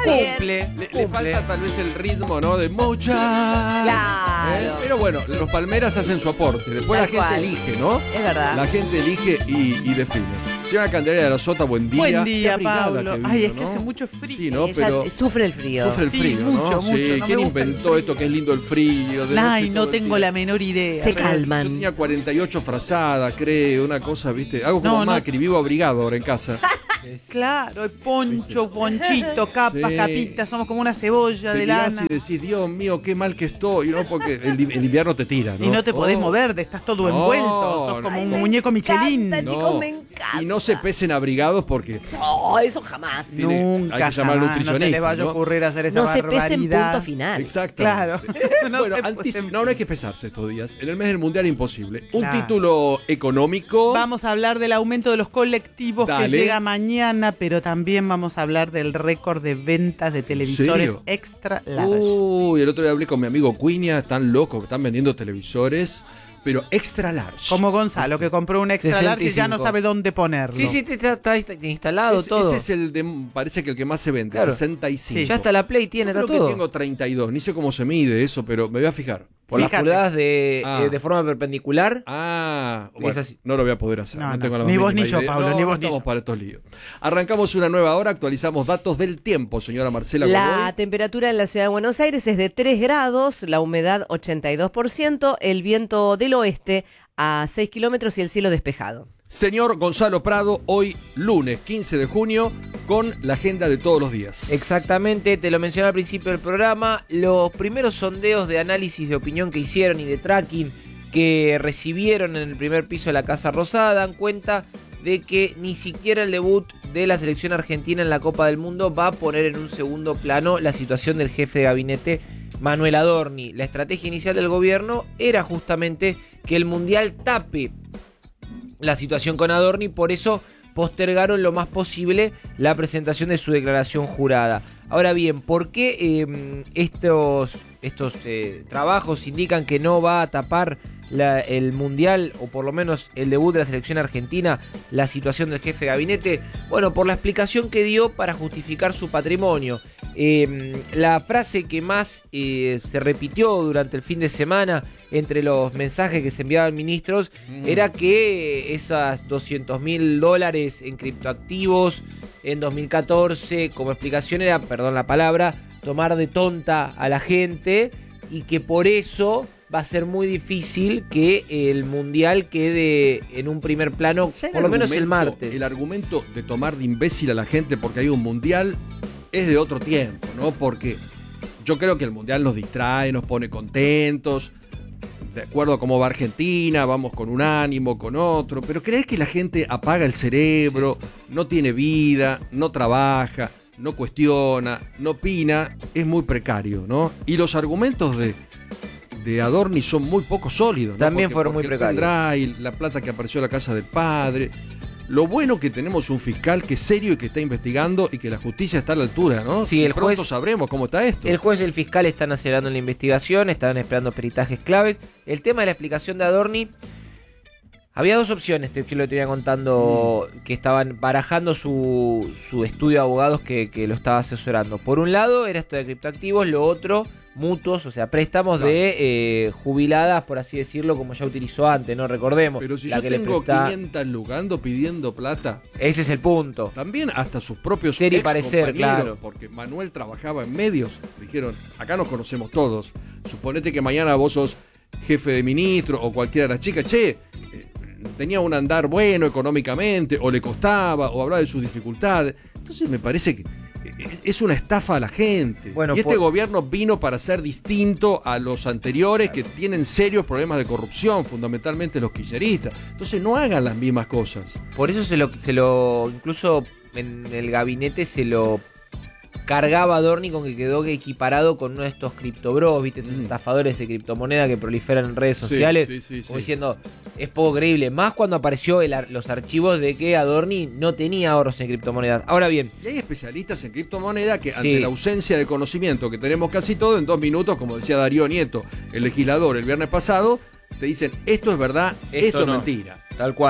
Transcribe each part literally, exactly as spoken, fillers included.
Cumple, Le, cumple. le falta tal vez el ritmo, ¿no? De Mocha. Claro. ¿Eh? Pero bueno, los Palmeras hacen su aporte. Después Tal la gente cual. elige, ¿no? Es verdad. La gente elige y, y define. Señora Candelaria de la Sota, buen día. Buen Qué día, abrigada Pablo. que vino, Ay, es que ¿no? hace mucho frío. Sí, ¿no? Ella Pero sufre el frío. sufre el Sí, frío, ¿no? mucho, Sí. mucho. No me ¿Quién gusta el inventó frío. esto que es lindo el frío? De Ay, noche no todo el tengo tiempo? la menor idea. Se Yo calman. tenía cuarenta y ocho frazadas, creo, una cosa, ¿viste? Hago como No, no. Macri, vivo abrigado ahora en casa. Claro, el poncho, ponchito, capa, Sí. capita, somos como una cebolla Te de mirás lana. y decís, Dios mío, qué mal que estoy, ¿no? Porque el, el invierno te tira, ¿no? Y no te podés Oh. mover, te estás todo No, envuelto, sos como no. un Me muñeco Michelin. encanta, chicos, me encanta. Y no se pesen abrigados porque No, eso jamás. tiene- Nunca, hay que llamar al jamás, no se les nutricionista, vaya a ¿no? ocurrir hacer esa No se barbaridad. pesen, punto final. Exacto. Claro. No bueno, se antici- pueden- no, no hay que pesarse estos días. En el mes del mundial imposible. Un Claro. título económico. Vamos a hablar del aumento de los colectivos Dale. que llega mañana, pero también vamos a hablar del récord de ventas de televisores serio? extra large. Uy, el otro día hablé con mi amigo Cuiña, están locos, están vendiendo televisores, pero extra large. Como Gonzalo, que compró un extra large y ya no sesenta y cinco. sabe dónde ponerlo. Sí, sí, te- está, está instalado Es- todo. Ese es el de, parece que el que más se vende, Claro. sesenta y cinco. Sí. Ya hasta la Play tiene, Yo está creo todo. que tengo treinta y dos, ni sé cómo se mide eso, pero me voy a fijar. Por las Fíjate. pulgadas de, Ah. eh, de forma perpendicular. Ah, Es bueno, así. no lo voy a poder hacer. No, No, no. tengo la Ni más vos ni mínima yo, idea. Pablo, No, ni no vos ni estamos yo. para estos líos. Arrancamos una nueva hora, actualizamos datos del tiempo, señora Marcela La Godoy. temperatura en la ciudad de Buenos Aires es de tres grados, la humedad ochenta y dos por ciento, el viento del oeste a seis kilómetros y el cielo despejado. Señor Gonzalo Prado, hoy lunes quince de junio, con la agenda de todos los días. Exactamente, te lo mencioné al principio del programa. Los primeros sondeos de análisis de opinión que hicieron y de tracking que recibieron en el primer piso de la Casa Rosada dan cuenta de que ni siquiera el debut de la selección argentina en la Copa del Mundo va a poner en un segundo plano la situación del jefe de gabinete Manuel Adorni. La estrategia inicial del gobierno era justamente que el Mundial tape la situación con Adorni, por eso postergaron lo más posible la presentación de su declaración jurada. Ahora bien, ¿por qué eh, estos, estos eh, trabajos indican que no va a tapar la, el Mundial, o por lo menos el debut de la selección argentina, la situación del jefe de gabinete? Bueno, por la explicación que dio para justificar su patrimonio. Eh, la frase que más eh, se repitió durante el fin de semana entre los mensajes que se enviaban ministros Mm. era que esas doscientos mil dólares en criptoactivos en dos mil catorce, como explicación era, perdón la palabra, tomar de tonta a la gente, y que por eso va a ser muy difícil que el Mundial quede en un primer plano, Ya el por lo menos el argumento- martes. El argumento de tomar de imbécil a la gente porque hay un mundial es de otro tiempo, ¿no? Porque yo creo que el mundial nos distrae, nos pone contentos, de acuerdo a cómo va Argentina, vamos con un ánimo, con otro, pero creer que la gente apaga el cerebro, no tiene vida, no trabaja, no cuestiona, no opina, es muy precario, ¿no? Y los argumentos de, de Adorni son muy poco sólidos, ¿no? También Porque- fueron muy porque el precarios. pendrive, la plata que apareció en la casa del padre. Lo bueno que tenemos un fiscal que es serio y que está investigando y que la justicia está a la altura, ¿no? Sí, Y el pronto juez- sabremos cómo está esto. El juez y el fiscal están acelerando la investigación, están esperando peritajes claves. El tema de la explicación de Adorni, había dos opciones, te, que lo tenía contando, Mm. que estaban barajando su, su estudio de abogados que, que lo estaba asesorando. Por un lado era esto de criptoactivos, lo otro, mutuos, o sea, préstamos Claro. de eh, jubiladas, por así decirlo, como ya utilizó antes, ¿no? Recordemos. Pero si la yo que le tengo presta- quinientas lugando pidiendo plata, Ese es el punto. también hasta sus propios Ser y ex parecer, compañeros, claro. porque Manuel trabajaba en medios, dijeron, acá nos conocemos todos, suponete que mañana vos sos jefe de ministro o cualquiera de las chicas, che, eh, tenía un andar bueno económicamente, o le costaba, o hablaba de sus dificultades, entonces me parece que es una estafa a la gente. Bueno, y este por- gobierno vino para ser distinto a los anteriores que tienen serios problemas de corrupción, fundamentalmente los kirchneristas. Entonces no hagan las mismas cosas. Por eso se lo, se lo, incluso en el gabinete se lo cargaba Adorni con que quedó equiparado con uno de estos criptobros, viste, estos Mm. estafadores de criptomoneda que proliferan en redes Sí, sociales, sí, sí, como sí. diciendo, es poco creíble, más cuando apareció el ar- los archivos de que Adorni no tenía ahorros en criptomonedas. Ahora bien, Y hay especialistas en criptomoneda que ante Sí. la ausencia de conocimiento que tenemos casi todo, en dos minutos, como decía Darío Nieto, el legislador, el viernes pasado, te dicen, esto es verdad, esto, Esto es no. mentira. tal cual.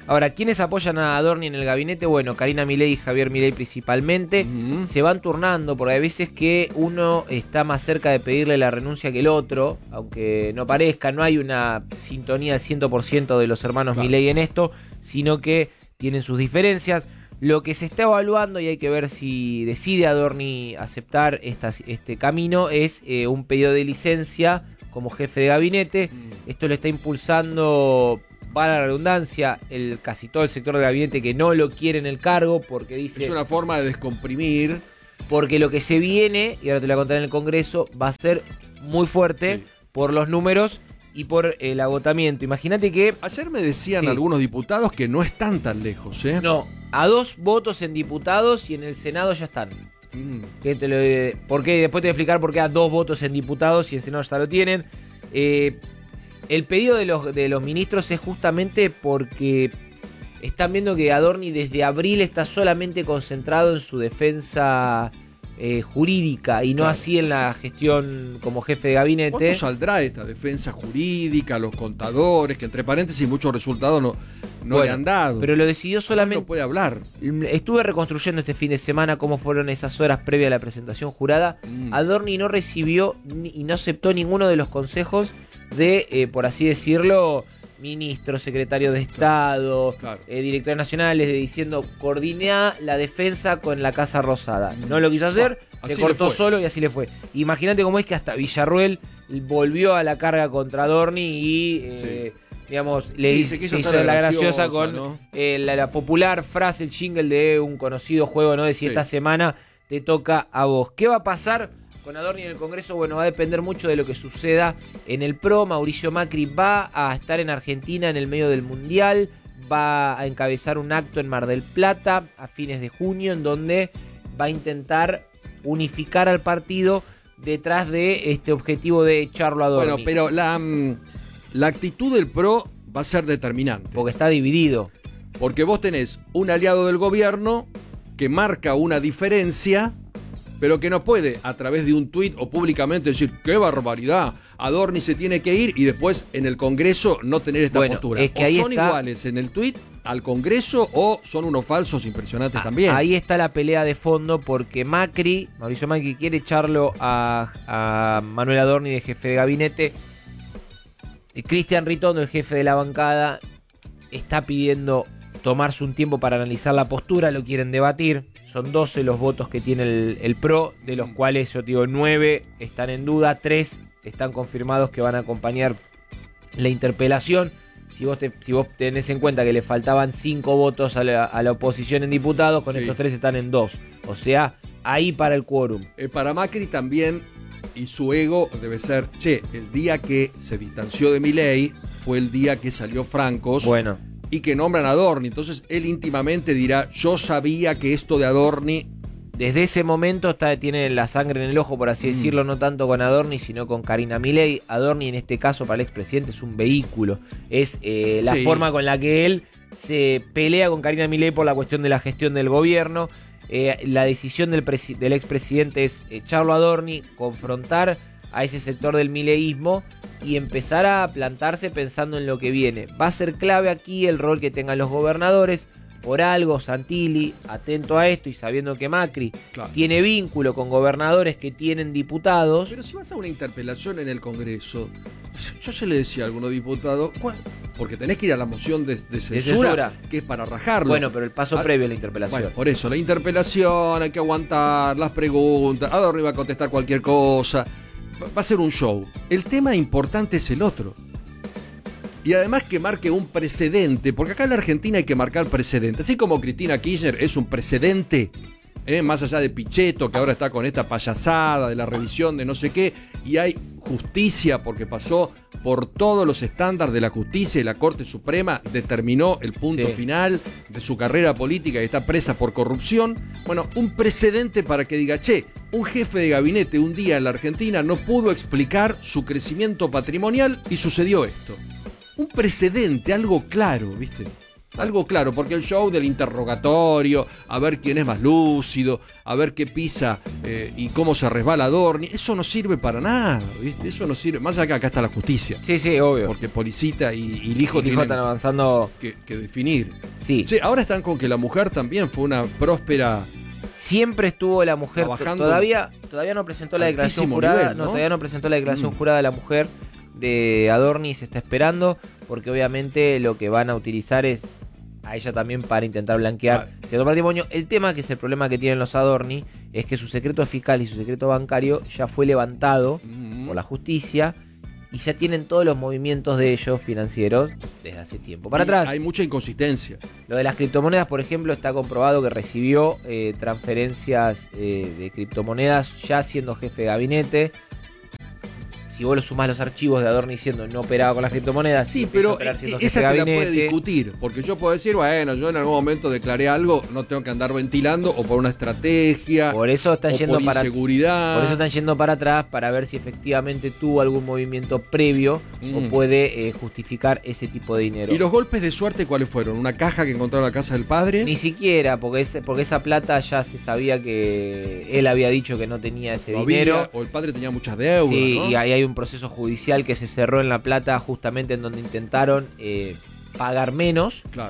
Ahora, ¿quiénes apoyan a Adorni en el gabinete? Bueno, Karina Milei y Javier Milei principalmente. Uh-huh. Se van turnando porque hay veces que uno está más cerca de pedirle la renuncia que el otro, aunque no parezca, no hay una sintonía al cien por ciento de los hermanos Claro. Milei en esto, sino que tienen sus diferencias. Lo que se está evaluando, y hay que ver si decide Adorni aceptar esta, este camino, es eh, un pedido de licencia como jefe de gabinete. Mm. Esto lo está impulsando, para la redundancia, el, casi todo el sector del gabinete que no lo quiere en el cargo porque dice... Es una forma de descomprimir. Porque lo que se viene, y ahora te lo voy a contar en el Congreso, va a ser muy fuerte Sí. por los números y por el agotamiento. Imagínate que... Ayer me decían Sí. algunos diputados que no están tan lejos, ¿eh? No, a dos votos en diputados y en el Senado ya están. Mm. Que te lo, ¿Por qué? Después te voy a explicar por qué a dos votos en diputados y en Senado ya lo tienen. Eh, el pedido de los, de los ministros es justamente porque están viendo que Adorni desde abril está solamente concentrado en su defensa eh, jurídica y no Claro. así en la gestión como jefe de gabinete. ¿Cuándo saldrá esta defensa jurídica, los contadores, que entre paréntesis muchos resultados no, no Bueno, le han dado? Pero lo decidió solamente... No puede hablar. Estuve reconstruyendo este fin de semana cómo fueron esas horas previas a la presentación jurada. Mm. Adorni no recibió ni- y no aceptó ninguno de los consejos de, eh, por así decirlo, ministros, secretarios de Estado, Claro. eh, directores nacionales, de diciendo, coordina la defensa con la Casa Rosada. No lo quiso hacer, Ah, se así le cortó fue. solo y así le fue. Imagínate cómo es que hasta Villarruel volvió a la carga contra Adorni y... eh, digamos, le Sí, hizo, se quiso hizo hacer la la graciosa, graciosa, con ¿no? eh, la, la popular frase, el jingle de un conocido juego, ¿no? De si Sí. esta semana te toca a vos. ¿Qué va a pasar con Adorni en el Congreso? Bueno, va a depender mucho de lo que suceda en el PRO. Mauricio Macri va a estar en Argentina en el medio del Mundial, va a encabezar un acto en Mar del Plata a fines de junio, en donde va a intentar unificar al partido detrás de este objetivo de echarlo a Adorni. Bueno, pero la, mm, la actitud del PRO va a ser determinante. Porque está dividido. Porque vos tenés un aliado del gobierno que marca una diferencia, pero que no puede a través de un tuit o públicamente decir ¡qué barbaridad! Adorni se tiene que ir y después en el Congreso no tener esta Bueno, postura. es que o ahí son está- iguales en el tuit al Congreso o son unos falsos impresionantes Ah, también. Ahí está la pelea de fondo porque Macri, Mauricio Macri quiere echarlo a, a Manuel Adorni de jefe de gabinete. Eh, Cristian Ritondo, el jefe de la bancada, está pidiendo tomarse un tiempo para analizar la postura, lo quieren debatir. Son doce los votos que tiene el, el PRO, de los cuales yo te digo nueve están en duda, tres están confirmados que van a acompañar la interpelación. Si vos, te, si vos tenés en cuenta que le faltaban cinco votos a la, a la oposición en diputados, con Sí. estos tres están en dos. O sea, ahí para el quórum. Eh, para Macri también, y su ego debe ser, che, el día que se distanció de Milei fue el día que salió Francos Bueno, y que nombran a Adorni. Entonces él íntimamente dirá, yo sabía que esto de Adorni... desde ese momento está, tiene la sangre en el ojo, por así Mm. decirlo, no tanto con Adorni, sino con Karina Milei. Adorni, en este caso, para el expresidente, es un vehículo. Es eh, la Sí. forma con la que él se pelea con Karina Milei por la cuestión de la gestión del gobierno. Eh, la decisión del, presi- del expresidente es echarlo a Adorni, confrontar a ese sector del mileísmo y empezar a plantarse pensando en lo que viene. Va a ser clave aquí el rol que tengan los gobernadores. Por algo, Santilli, atento a esto y sabiendo que Macri Claro. tiene vínculo con gobernadores que tienen diputados. Pero si vas a una interpelación en el Congreso, yo ya le decía a algunos diputados, ¿cuál? Porque tenés que ir a la moción de, de censura, censura. que es para rajarlo. Bueno, pero el paso Ah, previo a la interpelación. Bueno, por eso, la interpelación, hay que aguantar las preguntas, Adorni va a contestar cualquier cosa, va va a ser un show. El tema importante es el otro. Y además que marque un precedente, porque acá en la Argentina hay que marcar precedentes. Así como Cristina Kirchner es un precedente, ¿eh? Más allá de Pichetto, que ahora está con esta payasada de la revisión de no sé qué, y hay justicia porque pasó por todos los estándares de la justicia y la Corte Suprema determinó el punto Sí. final de su carrera política y está presa por corrupción. Bueno, un precedente para que diga, che, un jefe de gabinete un día en la Argentina no pudo explicar su crecimiento patrimonial y sucedió esto. Un precedente, algo claro, ¿viste? Algo claro, porque el show del interrogatorio, a ver quién es más lúcido, a ver qué pisa eh, y cómo se resbala Adorni, eso no sirve para nada, ¿viste? Eso no sirve. Más acá, acá está la justicia. Sí, sí, obvio. Porque Policita y, y Lijo Hijo tienen están avanzando. que, que definir. Sí. Sí, ahora están con que la mujer también fue una próspera. Siempre estuvo la mujer, Trabajando todavía todavía no presentó la declaración altísimo jurada, nivel, ¿no? no, todavía no presentó la declaración Mm. jurada de la mujer de Adorni, se está esperando, porque obviamente lo que van a utilizar es a ella también para intentar blanquear Claro. cierto patrimonio. El tema, que es el problema que tienen los Adorni, es que su secreto fiscal y su secreto bancario ya fue levantado Mm. por la justicia y ya tienen todos los movimientos de ellos financieros desde hace tiempo para Y atrás. Hay mucha inconsistencia. Lo de las criptomonedas, por ejemplo, está comprobado que recibió eh, transferencias eh, de criptomonedas ya siendo jefe de gabinete. Si vos lo sumás los archivos de Adorni diciendo no operaba con las criptomonedas, Sí, empieza a pero operar siendo e- jefe esa de te la puede gabinete. discutir, porque yo puedo decir, bueno, yo en algún momento declaré algo, no tengo que andar ventilando, o por una estrategia, Por eso están o yendo por para inseguridad. Por eso están yendo para atrás para ver si efectivamente tuvo algún movimiento previo Mm. o puede eh, justificar ese tipo de dinero. ¿Y los golpes de suerte cuáles fueron? ¿Una caja que encontraron en la casa del padre? Ni siquiera, porque, ese- porque esa plata ya se sabía que él había dicho que no tenía ese No había, dinero. o el padre tenía muchas deudas, Sí, ¿no? y ahí hay un proceso judicial que se cerró en La Plata justamente en donde intentaron eh, pagar menos. Claro.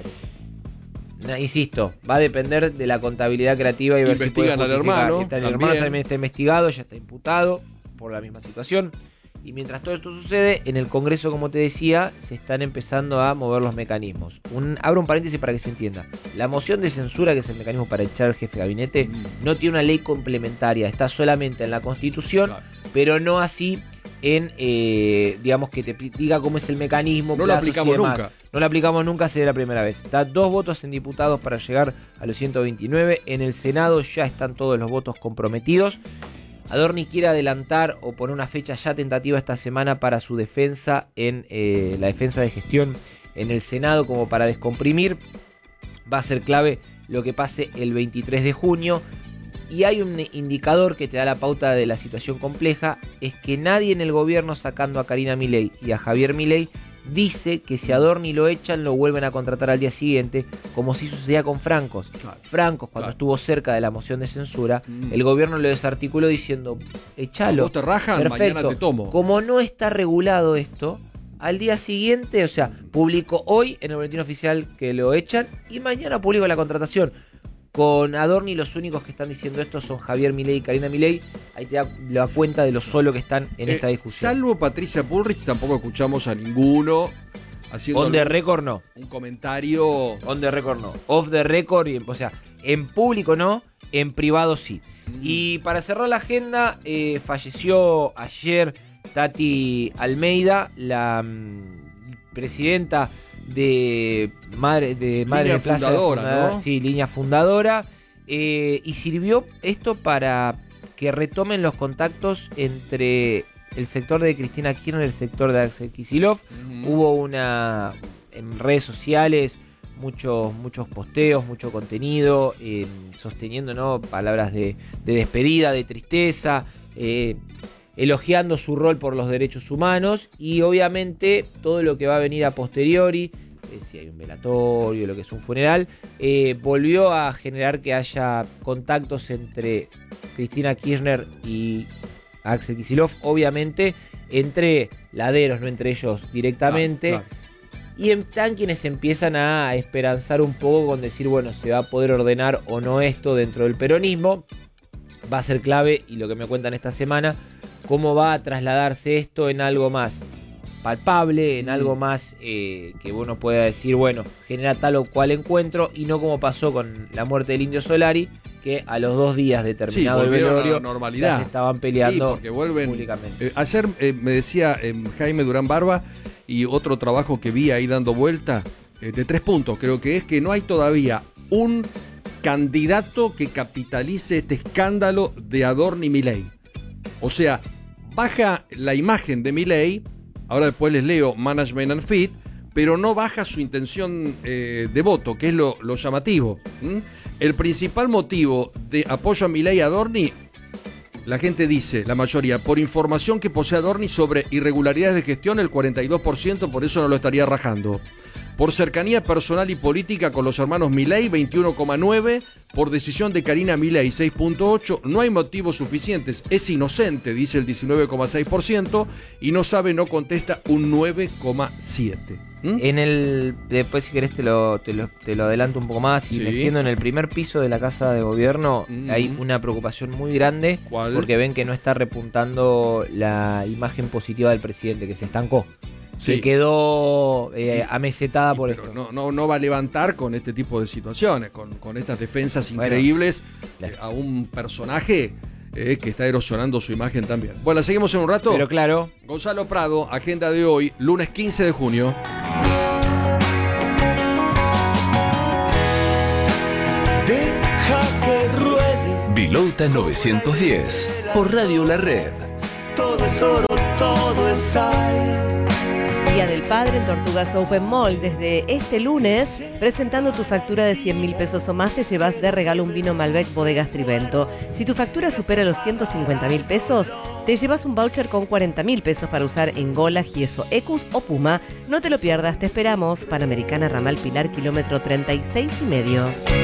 Na- Insisto, va a depender de la contabilidad creativa y ver si puede Investigan al justificar. hermano, Está- el también. hermano también está investigado, ya está imputado por la misma situación. Y mientras todo esto sucede, en el Congreso, como te decía, se están empezando a mover los mecanismos. Un, abro un paréntesis para que se entienda. La moción de censura, que es el mecanismo para echar al jefe de gabinete, Mm. no tiene una ley complementaria. Está solamente en la Constitución, Claro. pero no así en, eh, digamos, que te pi- diga cómo es el mecanismo. No lo plazos y aplicamos demás. nunca. No lo aplicamos nunca, sería la primera vez. Da dos votos en diputados para llegar a los ciento veintinueve. En el Senado ya están todos los votos comprometidos. Adorni quiere adelantar o poner una fecha ya tentativa esta semana para su defensa en eh, la defensa de gestión en el Senado, como para descomprimir. Va a ser clave lo que pase el veintitrés de junio. Y hay un indicador que te da la pauta de la situación compleja, es que nadie en el gobierno, sacando a Karina Milei y a Javier Milei, dice que si a Adorni lo echan, lo vuelven a contratar al día siguiente, como si sucedía con Francos. Claro. Francos, cuando Claro. estuvo cerca de la moción de censura, Mm. el gobierno lo desarticuló diciendo, echalo. Vos te rajan, Perfecto. mañana te tomo. Como no está regulado esto, al día siguiente, o sea, publicó hoy en el boletín oficial que lo echan y mañana publico la contratación. Con Adorni los únicos que están diciendo esto son Javier Milei y Karina Milei. Ahí te da la cuenta de lo solo que están en Eh, esta discusión. Salvo Patricia Bullrich, tampoco escuchamos a ninguno haciendo On the algún- record no. un comentario. On the record no. Off the record, y, o sea, en público no, en privado sí. Mm. Y para cerrar la agenda, eh, falleció ayer Tati Almeida, la mm, presidenta de Madre de Madre Línea de Plaza fundadora, Fundada- ¿no? Sí, línea fundadora. eh, y sirvió esto para que retomen los contactos entre el sector de Cristina Kirchner y el sector de Axel Kicillof. Ujú. Hubo una en redes sociales muchos muchos posteos, mucho contenido, eh, sosteniendo, ¿no?, palabras de, de despedida, de tristeza, eh, elogiando su rol por los derechos humanos y obviamente todo lo que va a venir a posteriori, eh, si hay un velatorio, lo que es un funeral, eh, volvió a generar que haya contactos entre Cristina Kirchner y Axel Kicillof, obviamente entre laderos, no entre ellos directamente. Claro, claro. Y están quienes empiezan a esperanzar un poco con decir, bueno, se va a poder ordenar o no esto dentro del peronismo. Va a ser clave, y lo que me cuentan esta semana, cómo va a trasladarse esto en algo más palpable, en Mm. algo más eh, que uno pueda decir, bueno, genera tal o cual encuentro, y no como pasó con la muerte del Indio Solari, que a los dos días de terminado el volvieron a la velorio normalidad. ya se estaban Sí, peleando porque vuelven. públicamente. Eh, ayer eh, me decía eh, Jaime Durán Barba, y otro trabajo que vi ahí dando vuelta, eh, de tres puntos, creo que es que no hay todavía un candidato que capitalice este escándalo de Adorni Milei. O sea, baja la imagen de Milei, ahora después les leo Management and Fit, pero no baja su intención eh, de voto, que es lo, lo llamativo. ¿m? El principal motivo de apoyo a Milei y Adorni, la gente dice, la mayoría, por información que posee Adorni sobre irregularidades de gestión, el cuarenta y dos por ciento, por eso no lo estaría rajando. Por cercanía personal y política con los hermanos Milei, veintiuno coma nueve. Por decisión de Karina Milei, seis punto ocho. No hay motivos suficientes. Es inocente, dice el diecinueve coma seis por ciento. Y no sabe, no contesta, un nueve coma siete. ¿Mm? En el. Después, si querés, te lo, te lo, te lo adelanto un poco más. Y Sí. me extiendo en el primer piso de la Casa de Gobierno. Mm. Hay una preocupación muy grande. ¿Cuál? Porque ven que no está repuntando la imagen positiva del presidente, que se estancó. Sí. Que quedó eh, amesetada por Pero esto. no, no, no va a levantar con este tipo de situaciones, con, con estas defensas Bueno, increíbles la- eh, a un personaje eh, que está erosionando su imagen también. Bueno, la seguimos en un rato. Pero claro. Gonzalo Prado, agenda de hoy, lunes quince de junio. Deja que ruede, Bilouta novecientos diez, por Radio La Red. todo es oro, todo es sal. Día del Padre en Tortugas Open Mall. Desde este lunes, presentando tu factura de cien mil pesos o más, te llevas de regalo un vino Malbec Bodegas Trivento. Si tu factura supera los ciento cincuenta mil pesos, te llevas un voucher con cuarenta mil pesos para usar en Gola, Gieso, Ecus o Puma. No te lo pierdas, te esperamos. Panamericana Ramal Pilar, kilómetro treinta y seis y medio.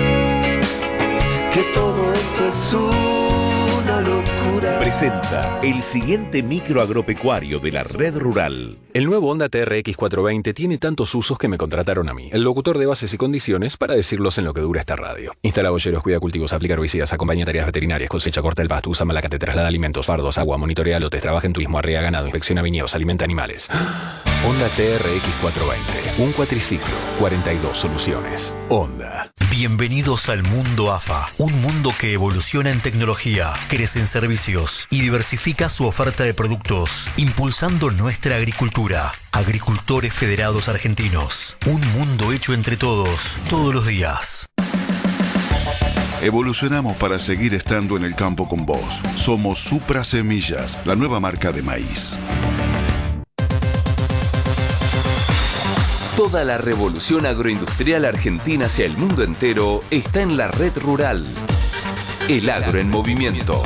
Que todo esto es una locura. Presenta el siguiente micro agropecuario de la Red Rural. El nuevo Honda T R X cuatrocientos veinte tiene tantos usos que me contrataron a mí, el locutor de bases y condiciones, para decirlos en lo que dura esta radio. Instala boyeros, cuida cultivos, aplica herbicidas, acompaña tareas veterinarias, cosecha, corta el pasto, usa malacate, traslada alimentos, fardos, agua, monitorea lotes, trabaja en turismo, arrea ganado, inspecciona viñedos, alimenta animales. Honda T R X cuatrocientos veinte, un cuatriciclo, cuarenta y dos soluciones. Honda. Bienvenidos al mundo A F A, un mundo que evoluciona en tecnología, crece en servicios y diversifica su oferta de productos, impulsando nuestra agricultura. Agricultores Federados Argentinos, un mundo hecho entre todos, todos los días. Evolucionamos para seguir estando en el campo con vos. Somos Supra Semillas, la nueva marca de maíz. Toda la revolución agroindustrial argentina hacia el mundo entero está en la Red Rural. El agro en movimiento.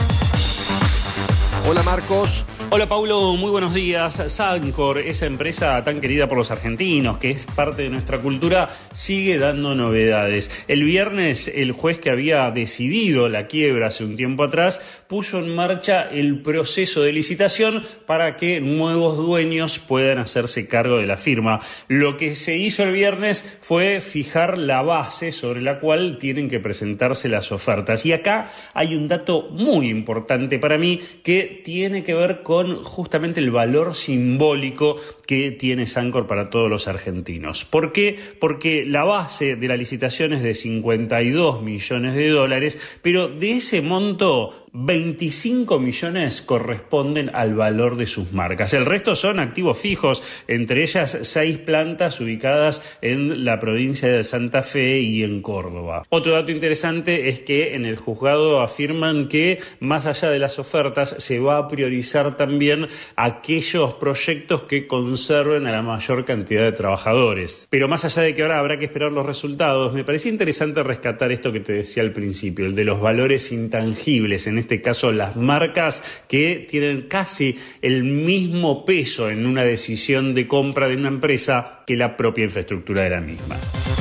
Hola Marcos. Hola Paulo, muy buenos días. Sancor, esa empresa tan querida por los argentinos, que es parte de nuestra cultura, sigue dando novedades. El viernes, el juez que había decidido la quiebra hace un tiempo atrás, puso en marcha el proceso de licitación para que nuevos dueños puedan hacerse cargo de la firma. Lo que se hizo el viernes fue fijar la base sobre la cual tienen que presentarse las ofertas. Y acá hay un dato muy importante para mí que tiene que ver con justamente el valor simbólico que tiene Sancor para todos los argentinos. ¿Por qué? Porque la base de la licitación es de cincuenta y dos millones de dólares, pero de ese monto, veinticinco millones corresponden al valor de sus marcas. El resto son activos fijos, entre ellas seis plantas ubicadas en la provincia de Santa Fe y en Córdoba. Otro dato interesante es que en el juzgado afirman que más allá de las ofertas se va a priorizar también aquellos proyectos que conserven a la mayor cantidad de trabajadores. Pero más allá de que ahora habrá que esperar los resultados, me parecía interesante rescatar esto que te decía al principio, el de los valores intangibles, en este caso las marcas que tienen casi el mismo peso en una decisión de compra de una empresa que la propia infraestructura de la misma.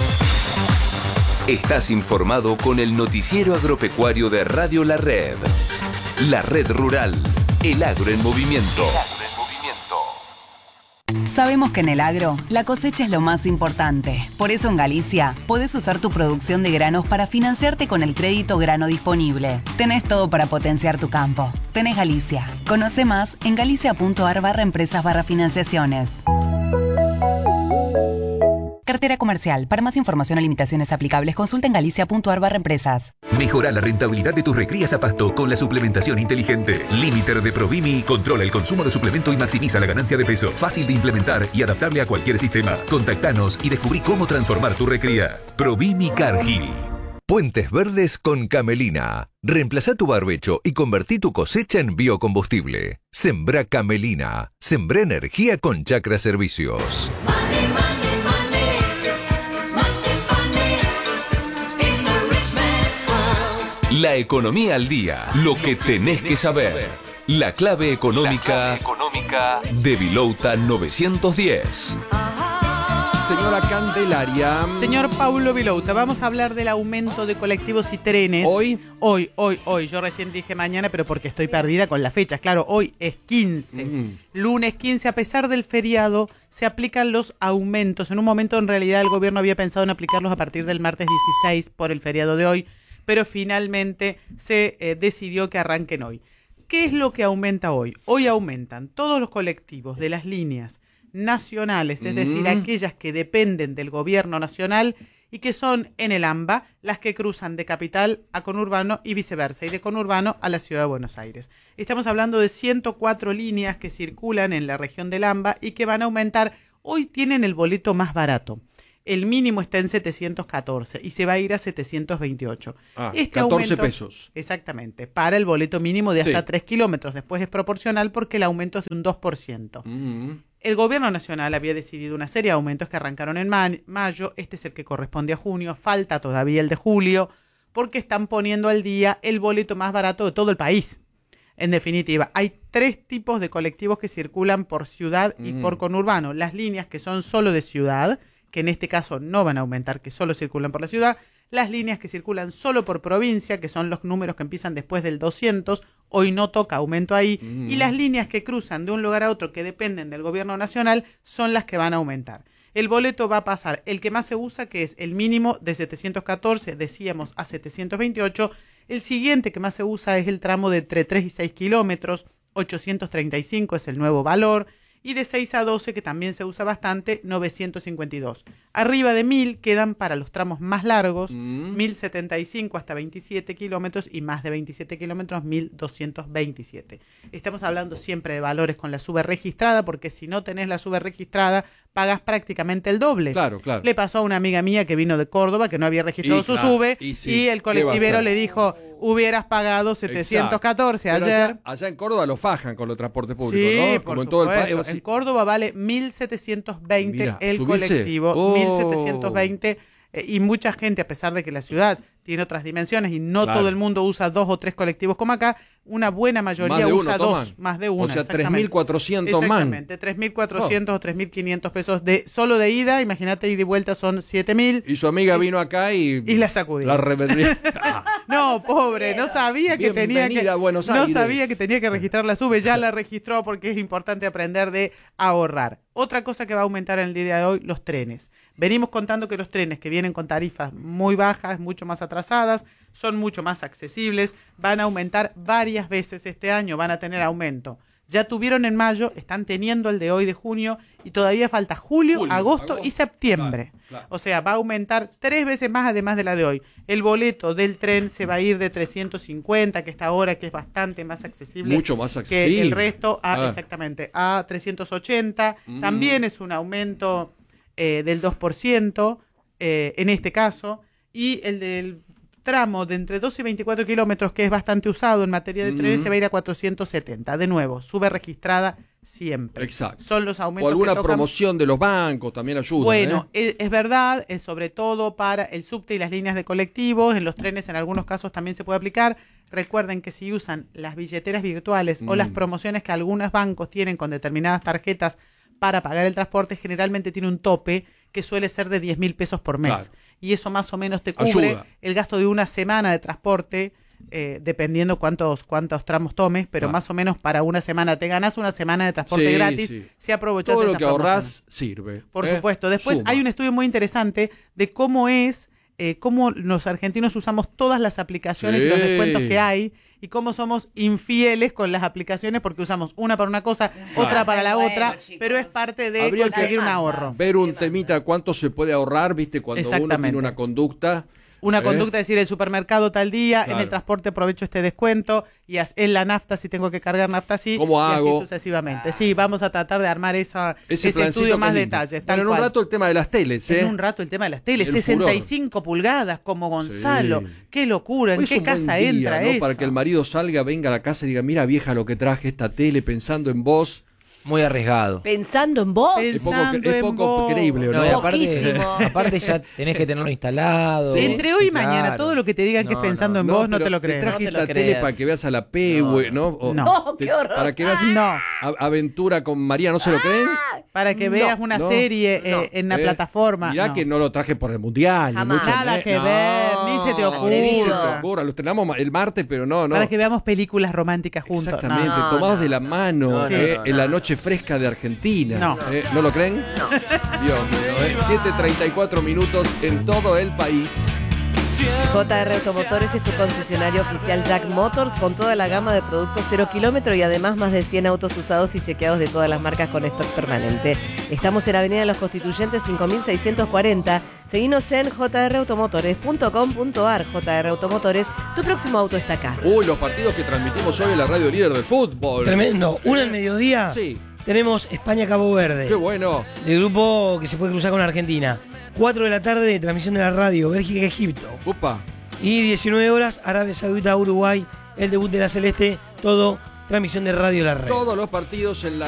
Estás informado con el noticiero agropecuario de Radio La Red. La Red Rural. El agro en movimiento. Sabemos que en el agro, la cosecha es lo más importante. Por eso en Galicia, podés usar tu producción de granos para financiarte con el crédito grano disponible. Tenés todo para potenciar tu campo. Tenés Galicia. Conoce más en galicia.ar barra empresas barra financiaciones. Cartera comercial. Para más información o limitaciones aplicables, consulta en galicia.ar barra empresas. Mejora la rentabilidad de tus recrías a pasto con la suplementación inteligente. Limiter de Provimi controla el consumo de suplemento y maximiza la ganancia de peso. Fácil de implementar y adaptable a cualquier sistema. Contactanos y descubrí cómo transformar tu recría. Provimi Cargill. Puentes Verdes con Camelina. Reemplazá tu barbecho y convertí tu cosecha en biocombustible. Sembrá Camelina. Sembrá energía con Chacra Servicios. La economía al día. Lo que tenés que saber. La clave económica, La clave económica de Bilouta novecientos diez. señora Candelaria. Señor Paulo Vilouta, vamos a hablar del aumento de colectivos y trenes. ¿Hoy? Hoy, hoy, hoy. Yo recién dije mañana, pero porque estoy perdida con las fechas. Claro, hoy es quince. Mm. Lunes quince, a pesar del feriado, se aplican los aumentos. En un momento, en realidad, el gobierno había pensado en aplicarlos a partir del martes dieciséis por el feriado de hoy, pero finalmente se eh, decidió que arranquen hoy. ¿Qué es lo que aumenta hoy? Hoy aumentan todos los colectivos de las líneas nacionales, es decir, mm. aquellas que dependen del gobierno nacional y que son en el AMBA las que cruzan de capital a conurbano y viceversa, y de conurbano a la ciudad de Buenos Aires. Estamos hablando de ciento cuatro líneas que circulan en la región del AMBA y que van a aumentar. Hoy tienen el boleto más barato. El mínimo está en setecientos catorce y se va a ir a setecientos veintiocho. Ah, este catorce aumento, pesos. Exactamente, para el boleto mínimo de hasta Sí. tres kilómetros. Después es proporcional porque el aumento es de un dos por ciento. Mm. El gobierno nacional había decidido una serie de aumentos que arrancaron en ma- mayo. Este es el que corresponde a junio. Falta todavía el de julio porque están poniendo al día el boleto más barato de todo el país. En definitiva, hay tres tipos de colectivos que circulan por ciudad y Mm. por conurbano. Las líneas que son solo de ciudad, que en este caso no van a aumentar, que solo circulan por la ciudad. Las líneas que circulan solo por provincia, que son los números que empiezan después del doscientos, hoy no toca aumento ahí. Mm. Y las líneas que cruzan de un lugar a otro que dependen del gobierno nacional son las que van a aumentar. El boleto va a pasar, el que más se usa, que es el mínimo de setecientos catorce, decíamos, a setecientos veintiocho. El siguiente que más se usa es el tramo de entre tres y seis kilómetros, ochocientos treinta y cinco es el nuevo valor. Y de seis a doce, que también se usa bastante, novecientos cincuenta y dos. Arriba de mil quedan para los tramos más largos, Mm. mil setenta y cinco hasta veintisiete kilómetros y más de veintisiete kilómetros, mil doscientos veintisiete. Estamos hablando siempre de valores con la sube registrada, porque si no tenés la sube registrada, pagas prácticamente el doble. Claro, claro. Le pasó a una amiga mía que vino de Córdoba, que no había registrado Y su claro, sube, y y, sí, el ¿qué va a colectivero hacer? le dijo, hubieras pagado setecientos catorce Pero ayer. Allá, allá en Córdoba lo fajan con los transportes públicos, Sí, ¿no? por Como en todo el supuesto. país. En Córdoba vale mil setecientos veinte Mira, el subirse. colectivo, Oh. mil setecientos veinte, eh, y mucha gente, a pesar de que la ciudad tiene otras dimensiones y no Claro. todo el mundo usa dos o tres colectivos como acá, una buena mayoría Más de uno usa toman. dos, más de uno. O sea, exactamente. tres mil cuatrocientos más. Exactamente, tres mil cuatrocientos o tres mil quinientos pesos de solo de ida, imagínate, ida y vuelta son siete mil. Y su amiga vino acá y... Y la sacudió. La revendió. No, pobre, no sabía que tenía que Bienvenida a Buenos no Aires. sabía que tenía que registrar la sube, ya la registró porque es importante aprender de ahorrar. Otra cosa que va a aumentar en el día de hoy, los trenes. Venimos contando que los trenes que vienen con tarifas muy bajas, mucho más atrasadas, son mucho más accesibles, van a aumentar varias veces este año, van a tener aumento. Ya tuvieron en mayo, están teniendo el de hoy de junio y todavía falta julio, Julio, agosto, agosto. y septiembre. Claro, claro. O sea, va a aumentar tres veces más además de la de hoy. El boleto del tren se va a ir de trescientos cincuenta, que está ahora, que es bastante más accesible. Mucho más Que accesible. el resto, a, Ah. exactamente, a trescientos ochenta. Mm. También es un aumento eh, del dos por ciento eh, en este caso. Y el del tramo de entre doce y veinticuatro kilómetros, que es bastante usado en materia de trenes, Mm. se va a ir a cuatrocientos setenta. De nuevo, sube registrada siempre. Exacto. Son los O aumentos alguna que tocan. promoción de los bancos también ayuda. Bueno, ¿eh? es, es verdad, es sobre todo para el subte y las líneas de colectivos. En los trenes en algunos casos también se puede aplicar. Recuerden que si usan las billeteras virtuales o Mm. las promociones que algunos bancos tienen con determinadas tarjetas para pagar el transporte, generalmente tiene un tope que suele ser de diez mil pesos por mes. Claro. Y eso más o menos te cubre Ayuda. el gasto de una semana de transporte, eh, dependiendo cuántos, cuántos tramos tomes, pero Claro. más o menos para una semana. Te ganas una semana de transporte Sí, gratis sí. si aprovechas Todo lo esas que promociones. ahorrás sirve. Por ¿eh? supuesto. Después Suma. hay un estudio muy interesante de cómo es, eh, cómo los argentinos usamos todas las aplicaciones y los Sí. descuentos que hay y cómo somos infieles con las aplicaciones porque usamos una para una cosa, otra para la Bueno, otra, chicos. pero es parte de Habría que conseguir un ahorro. Ver un temita cuánto se puede ahorrar, viste, cuando uno Exactamente. tiene una conducta. Una ¿eh? conducta, es decir, el supermercado tal día, en Claro. el transporte aprovecho este descuento, y as- en la nafta si tengo que cargar nafta sí, ¿Cómo y hago? así sucesivamente. Sí, vamos a tratar de armar esa, Ese, ese plancito estudio que más es lindo. detalles. tal Bueno, en un cual. rato el tema de las teles, ¿eh? En un rato el tema de las teles, El sesenta y cinco pulgadas como Gonzalo. Sí. Qué locura, ¿en Hoy es qué un buen casa día, entra ¿no? eso? Para que el marido salga, venga a la casa y diga, mira vieja lo que traje esta tele pensando en vos. Muy arriesgado. Pensando en vos. Es poco, Pensando es en poco vos. creíble, ¿o ¿no? No, y aparte, Poquísimo. aparte ya tenés que tenerlo instalado. Sí. Entre hoy y Claro. mañana, todo lo que te digan que es No, pensando no, en No, vos, no pero te lo te crees. traje No te esta lo tele creas. para que veas a la P, No, güey, ¿no? O No. No, te- qué horror. Para que veas No. a- Aventura con María, ¿no se lo creen? Para que No, veas una no, serie no. eh, en la Eh, plataforma. Mirá no. que no lo traje por el mundial. ni Jamás. mucho Nada menos. que No, ver, ni se te ocurra. ni se te ocurra. Lo estrenamos ma- el martes, pero no, no. Para que veamos películas románticas juntos. Exactamente, No, tomados no. de la mano No, no, eh, no, en no. la noche fresca de Argentina. No. Eh, ¿No lo creen? No. Dios mío, eh. siete treinta y cuatro minutos en todo el país. J R Automotores es tu concesionario oficial Jack Motors con toda la gama de productos cero kilómetro y además más de cien autos usados y chequeados de todas las marcas con stock permanente. Estamos en Avenida de los Constituyentes cinco mil seiscientos cuarenta. Seguinos en j r automotores punto com punto a r. J R Automotores, tu próximo auto está acá. Uy, los partidos que transmitimos hoy en la radio líder del fútbol. Tremendo. Una al mediodía. Sí. Tenemos España-Cabo Verde. Qué bueno. El grupo que se puede cruzar con Argentina. cuatro de la tarde de transmisión de la radio, Bélgica-Egipto. Upa. Y diecinueve horas, Arabia Saudita-Uruguay, el debut de la Celeste, todo transmisión de Radio La Red. Todos los partidos en la